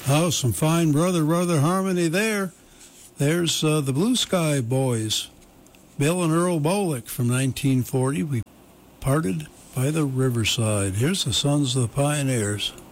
Oh, some fine brother harmony there. There's the Blue Sky Boys, Bill and Earl Bolick from 1940. We parted by the riverside. Here's the Sons of the Pioneers.